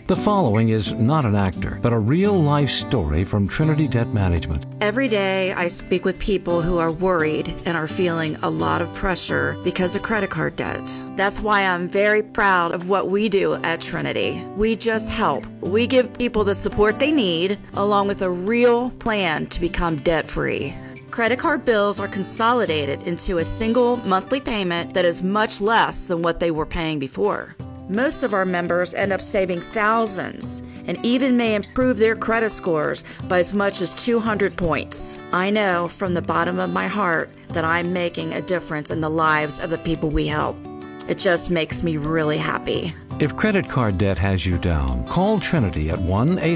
The following is not an actor, but a real-life story from Trinity Debt Management. Every day I speak with people who are worried and are feeling a lot of pressure because of credit card debt. That's why I'm very proud of what we do at Trinity. We just help. We give people the support they need, along with a real plan to become debt-free. Credit card bills are consolidated into a single monthly payment that is much less than what they were paying before. Most of our members end up saving thousands and even may improve their credit scores by as much as 200 points. I know from the bottom of my heart that I'm making a difference in the lives of the people we help. It just makes me really happy. If credit card debt has you down, call Trinity at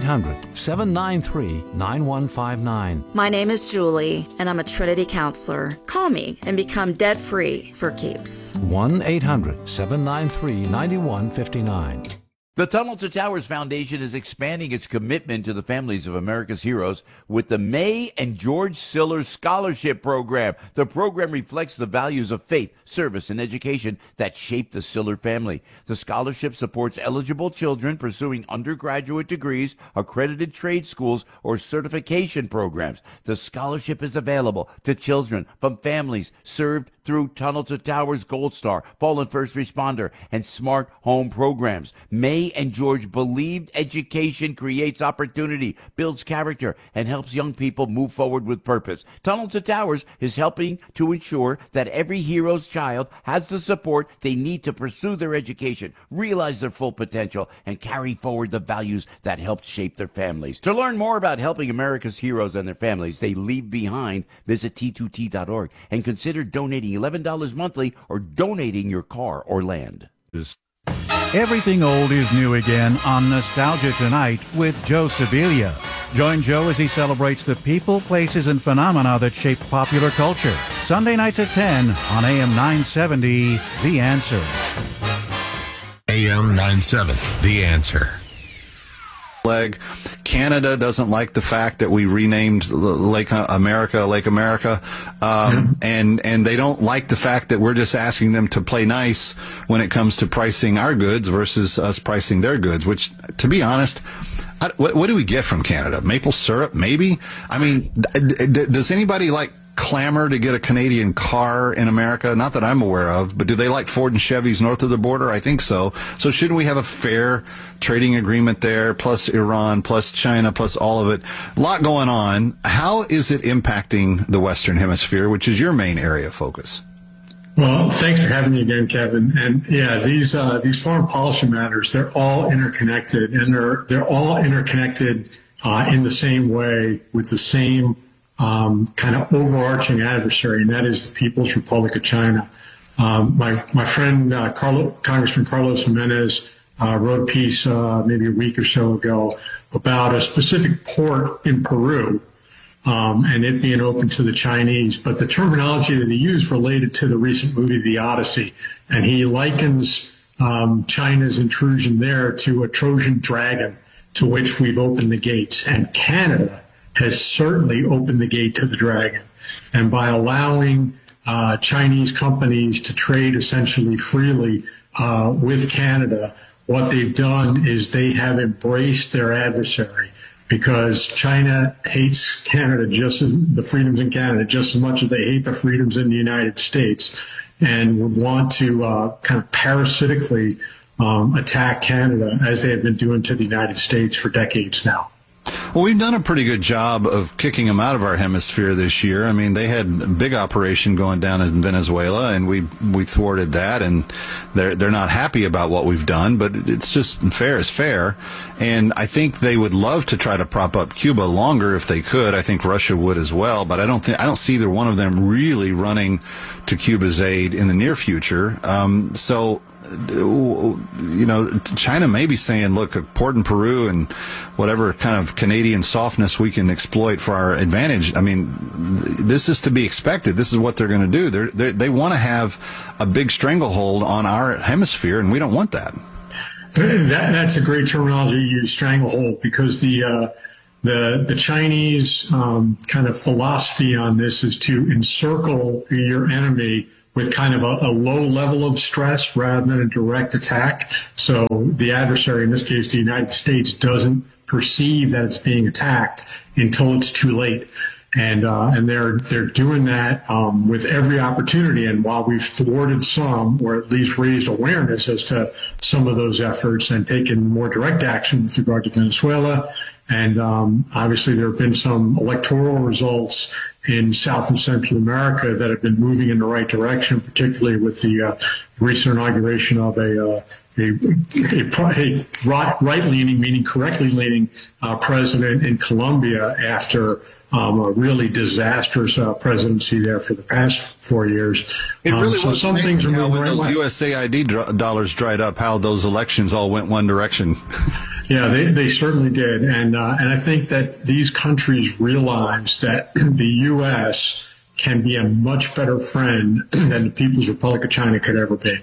1-800-793-9159. My name is Julie, and I'm a Trinity counselor. Call me and become debt-free for keeps. 1-800-793-9159. The Tunnel to Towers Foundation is expanding its commitment to the families of America's heroes with the May and George Siller Scholarship Program. The program reflects the values of faith, service, and education that shaped the Siller family. The scholarship supports eligible children pursuing undergraduate degrees, accredited trade schools, or certification programs. The scholarship is available to children from families served through Tunnel to Towers Gold Star, Fallen First Responder, and Smart Home programs. May and George believed education creates opportunity, builds character, and helps young people move forward with purpose. Tunnel to Towers is helping to ensure that every hero's child has the support they need to pursue their education, realize their full potential, and carry forward the values that helped shape their families. To learn more about helping America's heroes and their families they leave behind, visit T2T.org and consider donating $11 monthly or donating your car or land. Everything old is new again on Nostalgia Tonight with Joe Sibilia. Join Joe as he celebrates the people, places, and phenomena that shape popular culture. Sunday nights at 10 on AM 970, The Answer. AM 970, The Answer. Canada doesn't like the fact that we renamed Lake America, and they don't like the fact that we're just asking them to play nice when it comes to pricing our goods versus us pricing their goods, which, to be honest, what do we get from Canada? Maple syrup, maybe? I mean, does anybody clamor to get a Canadian car in America? Not that I'm aware of, but do they like Ford and Chevys north of the border? I think so. So shouldn't we have a fair trading agreement there, plus Iran, plus China, plus all of it? A lot going on. How is it impacting the Western Hemisphere, which is your main area of focus? Well, thanks for having me again, Kevin. And yeah, these foreign policy matters, they're all interconnected, and they're all interconnected in the same way with the same kind of overarching adversary, and that is the People's Republic of China. My friend Congressman Carlos Jimenez wrote a piece maybe a week or so ago about a specific port in Peru and it being open to the Chinese, but the terminology that he used related to the recent movie The Odyssey, and he likens China's intrusion there to a Trojan dragon to which we've opened the gates, and Canada has certainly opened the gate to the dragon. And by allowing Chinese companies to trade essentially freely with Canada, what they've done is they have embraced their adversary, because China hates Canada, the freedoms in Canada, just as much as they hate the freedoms in the United States, and would want to kind of parasitically attack Canada, as they have been doing to the United States for decades now. Well, we've done a pretty good job of kicking them out of our hemisphere this year. I mean, they had a big operation going down in Venezuela, and we thwarted that, and they're not happy about what we've done, but it's just fair is fair. And I think they would love to try to prop up Cuba longer if they could. I think Russia would as well, but I don't see either one of them really running to Cuba's aid in the near future. So China may be saying, look, a port in Peru and whatever kind of Canadian softness we can exploit for our advantage. I mean, this is to be expected. This is what they're going to do. They want to have a big stranglehold on our hemisphere, and we don't want that. That's a great terminology you use, stranglehold, because the Chinese kind of philosophy on this is to encircle your enemy with kind of a low level of stress rather than a direct attack. So the adversary, in this case, the United States, doesn't perceive that it's being attacked until it's too late. And they're doing that with every opportunity. And while we've thwarted some, or at least raised awareness as to some of those efforts and taken more direct action with regard to Venezuela, and obviously there have been some electoral results in South and Central America that have been moving in the right direction, particularly with the recent inauguration of a right-leaning, meaning correctly leaning president in Colombia after a really disastrous presidency there for the past 4 years. It really so was some things are moving when right those way. USAID dollars dried up, how those elections all went one direction. Yeah, they certainly did. And I think that these countries realize that the U.S. can be a much better friend than the People's Republic of China could ever be.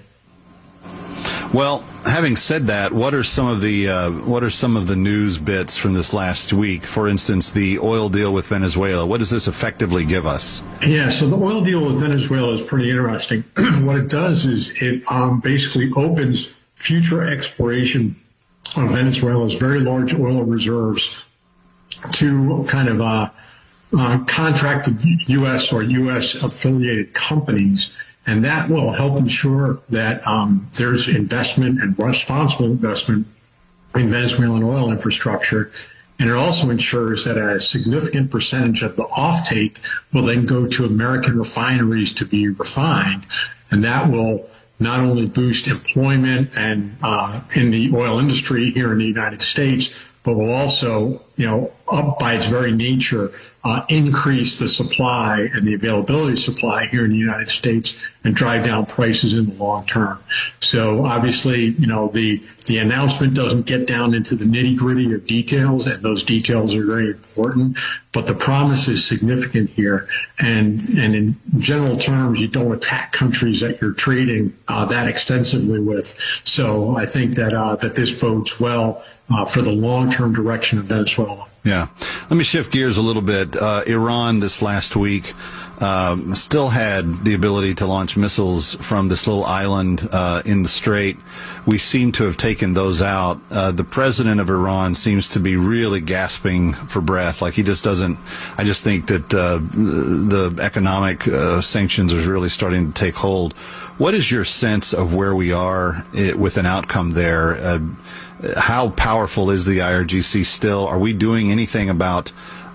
Well, having said that, what are some of the news bits from this last week? For instance, the oil deal with Venezuela. What does this effectively give us? Yeah, so the oil deal with Venezuela is pretty interesting. What it does is it basically opens future exploration of Venezuela's very large oil reserves to kind of contracted U.S. or U.S. affiliated companies. And that will help ensure that there's investment and responsible investment in Venezuelan oil infrastructure. And it also ensures that a significant percentage of the offtake will then go to American refineries to be refined. And that will not only boost employment and in the oil industry here in the United States, but will also, up by its very nature, increase the supply and the availability of supply here in the United States and drive down prices in the long term. So obviously, the announcement doesn't get down into the nitty gritty of details, and those details are very important, but the promise is significant here. And in general terms, you don't attack countries that you're trading that extensively with. So I think that this bodes well for the long-term direction of Venezuela. Yeah. Let me shift gears a little bit. Iran this last week still had the ability to launch missiles from this little island in the Strait. We seem to have taken those out. The president of Iran seems to be really gasping for breath. Like he just doesn't. I just think that the economic sanctions are really starting to take hold. What is your sense of where we are with an outcome there? How powerful is the IRGC still? Are we doing anything about,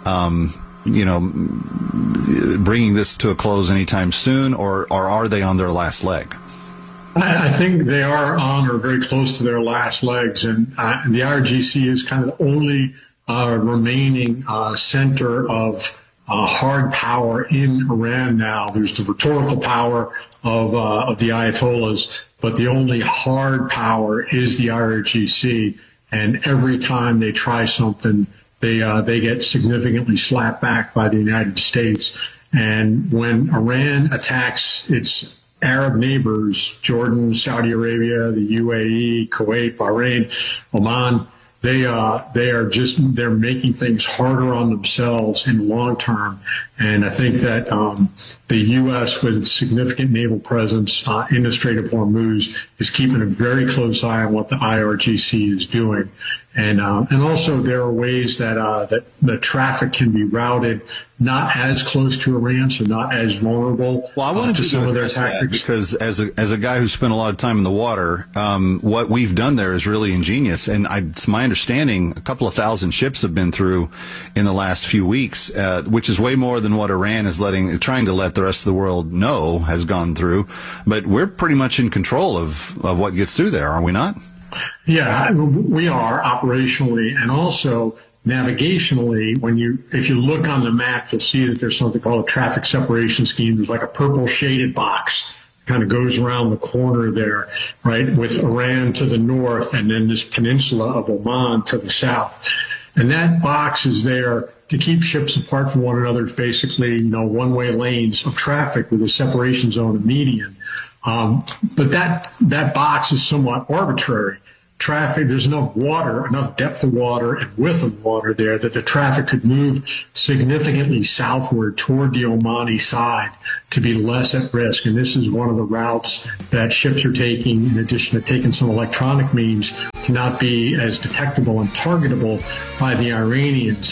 bringing this to a close anytime soon, or are they on their last leg? I think they are on or very close to their last legs, and the IRGC is kind of the only remaining center of hard power in Iran now. There's the rhetorical power of the Ayatollahs, but the only hard power is the IRGC. And every time they try something, they get significantly slapped back by the United States. And when Iran attacks its Arab neighbors, Jordan, Saudi Arabia, the UAE, Kuwait, Bahrain, Oman, they're making things harder on themselves in the long term. And I think that the U.S. with its significant naval presence in the Strait of Hormuz is keeping a very close eye on what the IRGC is doing. And also there are ways that the traffic can be routed not as close to Iran, so not as vulnerable. Well, I wanted to some of their tactics. Because as a guy who spent a lot of time in the water, what we've done there is really ingenious. And it's my understanding a couple of thousand ships have been through in the last few weeks, which is way more than what Iran is trying to let the rest of the world know has gone through. But we're pretty much in control of what gets through there, are we not? Yeah, we are operationally, and also navigationally. If you look on the map, you'll see that there's something called a traffic separation scheme. There's like a purple shaded box kind of goes around the corner there, right, with Iran to the north and then this peninsula of Oman to the south. And that box is there to keep ships apart from one another. It's basically, one-way lanes of traffic with a separation zone, a median. But that box is somewhat arbitrary, traffic, there's enough water, enough depth of water and width of water there that the traffic could move significantly southward toward the Omani side to be less at risk. And this is one of the routes that ships are taking, in addition to taking some electronic means, to not be as detectable and targetable by the Iranians.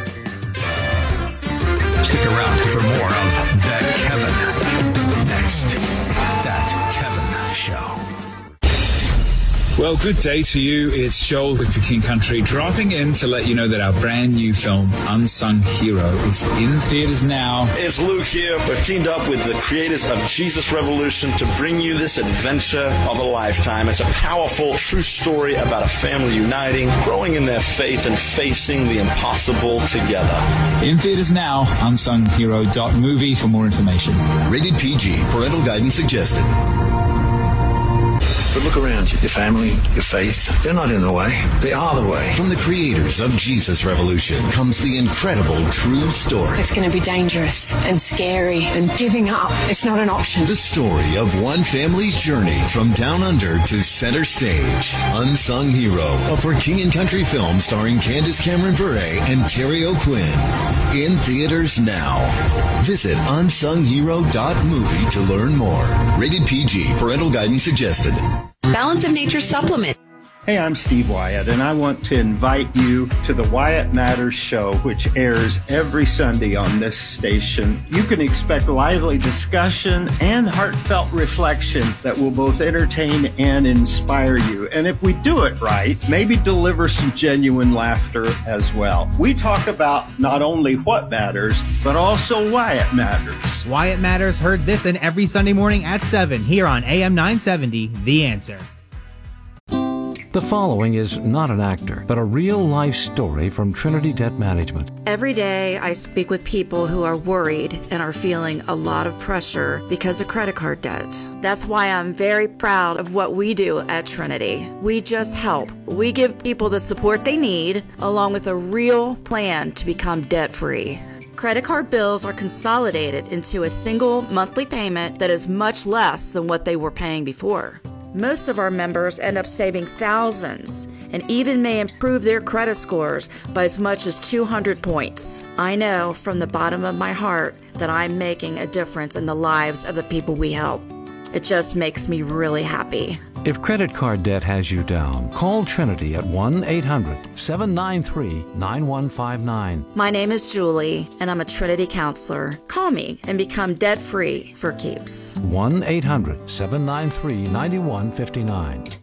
Stick around for more of That Kevin. Next, That Kevin Show. Well, good day to you. It's Joel with The King Country, dropping in to let you know that our brand new film, Unsung Hero, is in theaters now. It's Luke here. We've teamed up with the creators of Jesus Revolution to bring you this adventure of a lifetime. It's a powerful, true story about a family uniting, growing in their faith, and facing the impossible together. In theaters now, unsунghero.movie for more information. Rated PG. Parental guidance suggested. But look around you. Your family, your faith, they're not in the way. They are the way. From the creators of Jesus Revolution comes the incredible true story. It's going to be dangerous and scary, and giving up, it's not an option. The story of one family's journey from down under to center stage. Unsung Hero, a For King and Country film starring Candace Cameron Bure and Terry O'Quinn. In theaters now. Visit unsunghero.movie to learn more. Rated PG. Parental guidance suggested. Balance of Nature supplement. Hey, I'm Steve Wyatt, and I want to invite you to the Wyatt Matters Show, which airs every Sunday on this station. You can expect lively discussion and heartfelt reflection that will both entertain and inspire you. And if we do it right, maybe deliver some genuine laughter as well. We talk about not only what matters, but also why it matters. Wyatt Matters, heard this and every Sunday morning at 7 here on AM 970, The Answer. The following is not an actor, but a real-life story from Trinity Debt Management. Every day I speak with people who are worried and are feeling a lot of pressure because of credit card debt. That's why I'm very proud of what we do at Trinity. We just help. We give people the support they need, along with a real plan to become debt-free. Credit card bills are consolidated into a single monthly payment that is much less than what they were paying before. Most of our members end up saving thousands and even may improve their credit scores by as much as 200 points. I know from the bottom of my heart that I'm making a difference in the lives of the people we help. It just makes me really happy. If credit card debt has you down, call Trinity at 1-800-793-9159. My name is Julie, and I'm a Trinity counselor. Call me and become debt-free for keeps. 1-800-793-9159.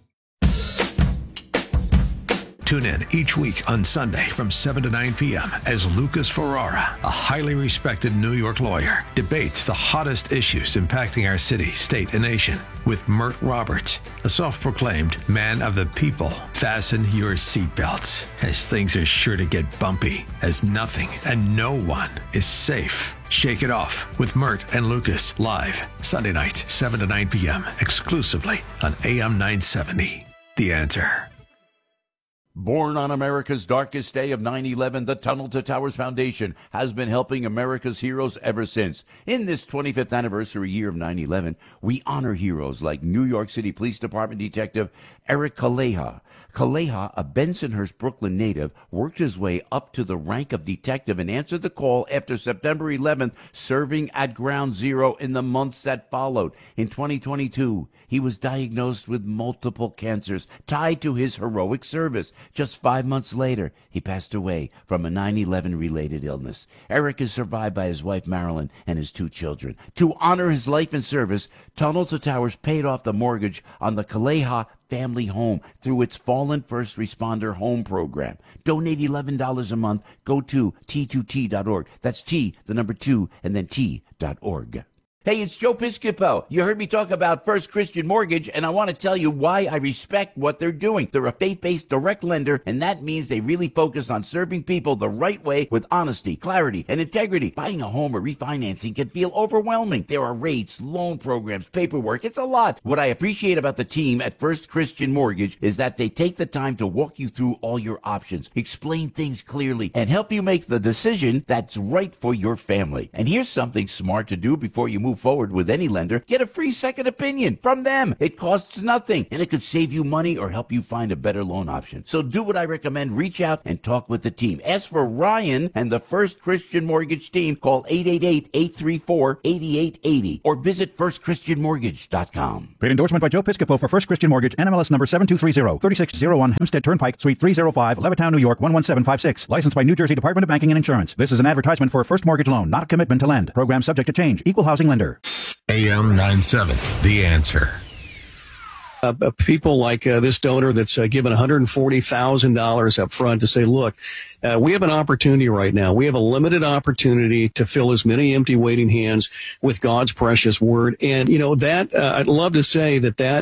Tune in each week on Sunday from 7 to 9 p.m. as Lucas Ferrara, a highly respected New York lawyer, debates the hottest issues impacting our city, state, and nation with Mert Roberts, a self-proclaimed man of the people. Fasten your seatbelts, as things are sure to get bumpy, as nothing and no one is safe. Shake It Off with Mert and Lucas, live Sunday night, 7 to 9 p.m., exclusively on AM 970. The Answer. Born on America's darkest day of 9/11, the Tunnel to Towers Foundation has been helping America's heroes ever since. In this 25th anniversary year of 9/11, we honor heroes like New York City Police Department Detective Eric Kaleha. Kaleha, a Bensonhurst, Brooklyn native, worked his way up to the rank of detective and answered the call after September 11th, serving at Ground Zero in the months that followed. In 2022, he was diagnosed with multiple cancers tied to his heroic service. Just 5 months later, he passed away from a 9/11-related illness. Eric is survived by his wife, Marilyn, and his 2 children. To honor his life and service, Tunnel to Towers paid off the mortgage on the Kaleha family home through its Fallen First Responder Home Program. Donate $11 a month. Go to T2T.org. That's T, the number 2, and then T.org. Hey, it's Joe Piscopo. You heard me talk about First Christian Mortgage, and I want to tell you why I respect what they're doing. They're a faith-based direct lender, and that means they really focus on serving people the right way with honesty, clarity, and integrity. Buying a home or refinancing can feel overwhelming. There are rates, loan programs, paperwork. It's a lot. What I appreciate about the team at First Christian Mortgage is that they take the time to walk you through all your options, explain things clearly, and help you make the decision that's right for your family. And here's something smart to do before you move move forward with any lender, get a free second opinion from them. It costs nothing, and it could save you money or help you find a better loan option. So do what I recommend. Reach out and talk with the team. Ask for Ryan and the First Christian Mortgage team. Call 888-834-8880 or visit firstchristianmortgage.com. Paid endorsement by Joe Piscopo for First Christian Mortgage, NMLS number 7230, 3601 Hempstead Turnpike, Suite 305, Levittown, New York 11756. Licensed by New Jersey Department of Banking and Insurance. This is an advertisement for a first mortgage loan, not a commitment to lend. Program subject to change. Equal housing lender. AM 97, The Answer. People like this donor that's given $140,000 up front to say, look, we have an opportunity right now. We have a limited opportunity to fill as many empty waiting hands with God's precious word. And, that I'd love to say that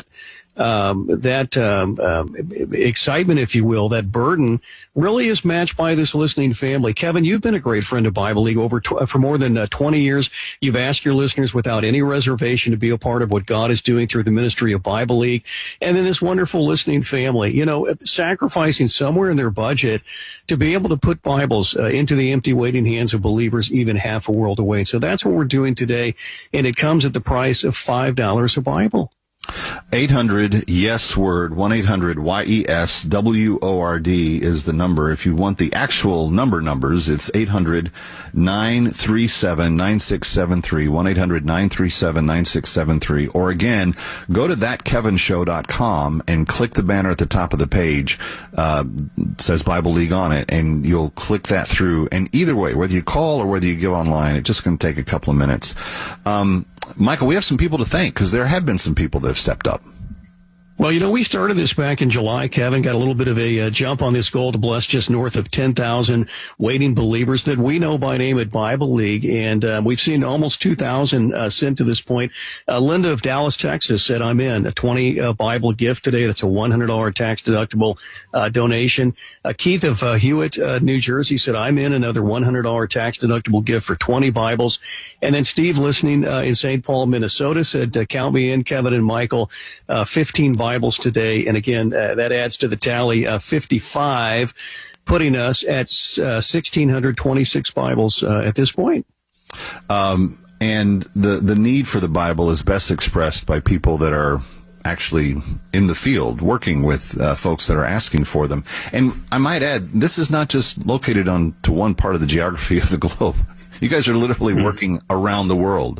excitement, if you will, that burden really is matched by this listening family. Kevin, you've been a great friend of Bible League for more than 20 years. You've asked your listeners without any reservation to be a part of what God is doing through the ministry of Bible League. And then this wonderful listening family, sacrificing somewhere in their budget to be able to put Bibles into the empty waiting hands of believers even half a world away. So that's what we're doing today. And it comes at the price of $5 a Bible. 800-YES-WORD, 1-800-YES-WORD is the number. If you want the actual numbers, it's 800-937-9673, 1-800-937-9673. Or again, go to thatkevinshow.com and click the banner at the top of the page. It says Bible League on it, and you'll click that through. And either way, whether you call or whether you go online, it's just going to take a couple of minutes. Michael, we have some people to thank because there have been some people that have stepped up. Well, we started this back in July, Kevin, got a little bit of a jump on this goal to bless just north of 10,000 waiting believers that we know by name at Bible League. And we've seen almost 2,000 sent to this point. Linda of Dallas, Texas said, I'm in a 20 Bible gift today. That's a $100 tax deductible donation. Keith of Hewitt, New Jersey said, I'm in another $100 tax deductible gift for 20 Bibles. And then Steve, listening in St. Paul, Minnesota, said, count me in, Kevin and Michael, 15 Bibles today. And again, that adds to the tally 55, putting us at 1,626 Bibles at this point. And the need for the Bible is best expressed by people that are actually in the field working with folks that are asking for them. And I might add, this is not just located on to one part of the geography of the globe. You guys are literally working around the world.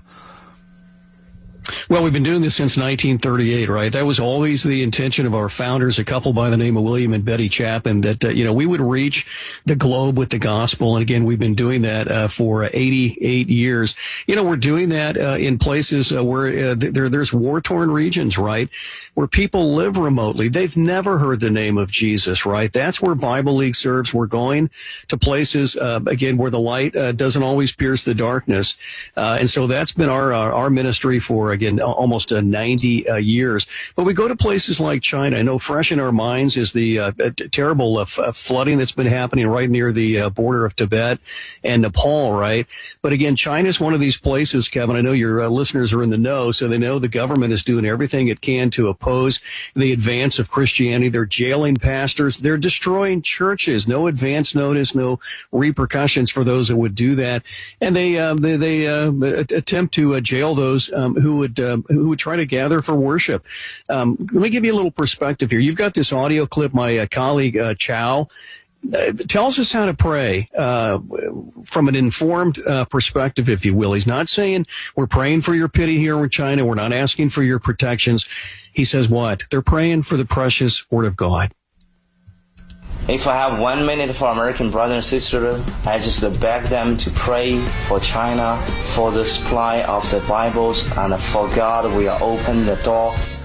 Well, we've been doing this since 1938, right? That was always the intention of our founders, a couple by the name of William and Betty Chapin, that, we would reach the globe with the gospel. And again, we've been doing that for 88 years. We're doing that in places where there's war-torn regions, right? Where people live remotely. They've never heard the name of Jesus, right? That's where Bible League serves. We're going to places, again, where the light doesn't always pierce the darkness. And so that's been our ministry for, again, almost 90 years. But we go to places like China. I know fresh in our minds is the terrible flooding that's been happening right near the border of Tibet and Nepal, right? But again, China is one of these places, Kevin. I know your listeners are in the know, so they know the government is doing everything it can to oppose the advance of Christianity. They're jailing pastors. They're destroying churches. No advance notice, no repercussions for those that would do that. And they attempt to jail those who would try to gather for worship. Let me give you a little perspective here. You've got this audio clip. My colleague Chow tells us how to pray from an informed perspective, if you will. He's not saying we're praying for your pity here in China. We're not asking for your protections. He says what? They're praying for the precious word of God. If I have 1 minute for American brothers and sisters, I just beg them to pray for China, for the supply of the Bibles, and for God will open the door